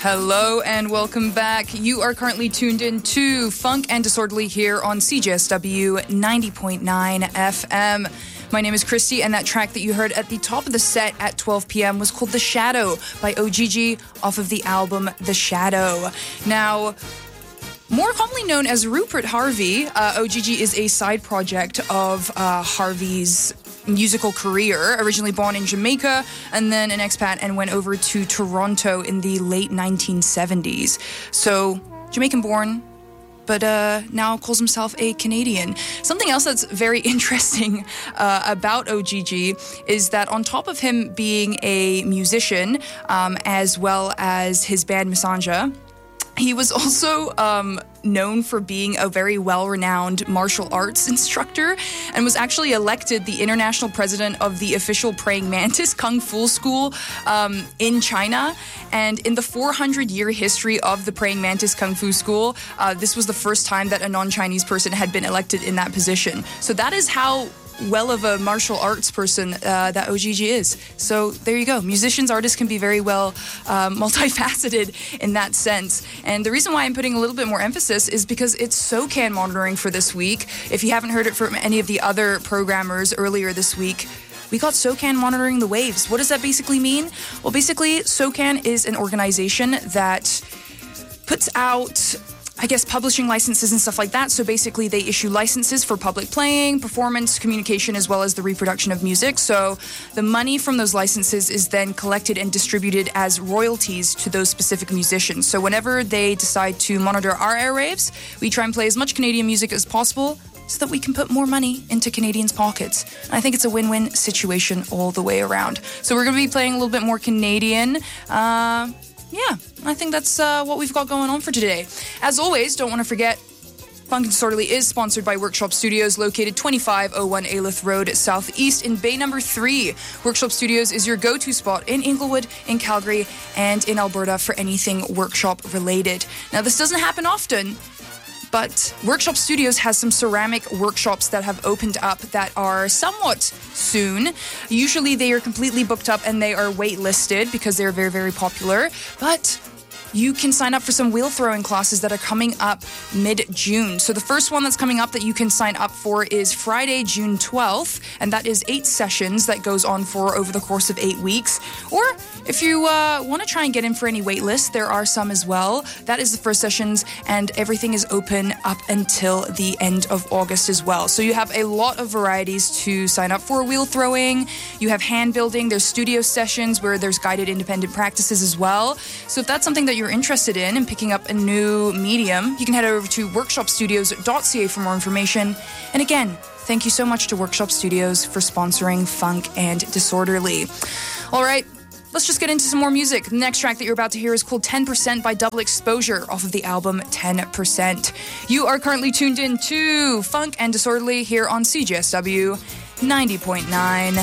Hello and welcome back. You are currently tuned in to Funk and Disorderly here on CJSW 90.9 FM. My name is Christy, and that track that you heard at the top of the set at 12 p.m. was called The Shadow by OGG off of the album The Shadow. Now, more commonly known as Rupert Harvey, OGG is a side project of Harvey's musical career, originally born in Jamaica and then an expat and went over to Toronto in the late 1970s. So, Jamaican born, but now calls himself a Canadian. Something else that's very interesting about OGG is that on top of him being a musician, as well as his band Misanja, he was also known for being a very well-renowned martial arts instructor and was actually elected the international president of the official Praying Mantis Kung Fu School in China. And in the 400-year history of the Praying Mantis Kung Fu School, this was the first time that a non-Chinese person had been elected in that position. So that is how well of a martial arts person that OGG is. So there you go. Musicians, artists can be very well multifaceted in that sense. And the reason why I'm putting a little bit more emphasis is because it's SOCAN monitoring for this week. If you haven't heard it from any of the other programmers earlier this week, we got SOCAN monitoring the waves. What does that basically mean? Well, basically, SOCAN is an organization that puts out, I guess, publishing licenses and stuff like that. So basically they issue licenses for public playing, performance, communication, as well as the reproduction of music. So the money from those licenses is then collected and distributed as royalties to those specific musicians. So whenever they decide to monitor our airwaves, we try and play as much Canadian music as possible so that we can put more money into Canadians' pockets. And I think it's a win-win situation all the way around. So we're going to be playing a little bit more Canadian. Yeah, I think that's what we've got going on for today. As always, don't want to forget, Funk and Disorderly is sponsored by Workshop Studios, located 2501 Alyth Road, Southeast in Bay Number 3. Workshop Studios is your go-to spot in Inglewood, in Calgary, and in Alberta for anything workshop-related. Now, this doesn't happen often, but Workshop Studios has some ceramic workshops that have opened up that are somewhat soon. Usually they are completely booked up and they are waitlisted because they're very, very popular. But you can sign up for some wheel throwing classes that are coming up mid-June. So the first one that's coming up that you can sign up for is Friday, June 12th, and that is 8 sessions that goes on for over the course of 8 weeks. Or if you want to try and get in for any wait lists, there are some as well. That is the first sessions, and everything is open up until the end of August as well. So you have a lot of varieties to sign up for. Wheel throwing, you have hand building, there's studio sessions where there's guided independent practices as well. So if that's something that you're interested in and picking up a new medium, you can head over to workshopstudios.ca for more information. And again, thank you so much to Workshop Studios for sponsoring Funk and Disorderly. All right, let's just get into some more music. The next track that you're about to hear is called 10% by Double Exposure off of the album 10%. You are currently tuned in to Funk and Disorderly here on CJSW 90.9.